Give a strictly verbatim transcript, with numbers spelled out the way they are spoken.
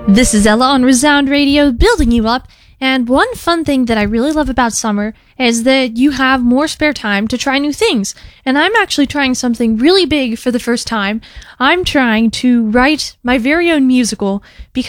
This is Ella on Resound Radio, building you up. And one fun thing that I really love about summer is that you have more spare time to try new things. And I'm actually trying something really big for the first time. I'm trying to write my very own musical because